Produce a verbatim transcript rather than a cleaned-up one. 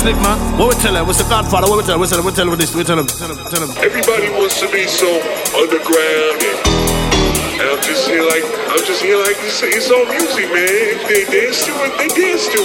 music, man. What we tell him? What's the Godfather? What we tell him? What we tell him? What we tell him this? We tell him. Tell him. Tell him. Everybody wants to be so underground, and, and I'm just here like I'm just here like it's, it's all music, man. They dance to it. They dance to it.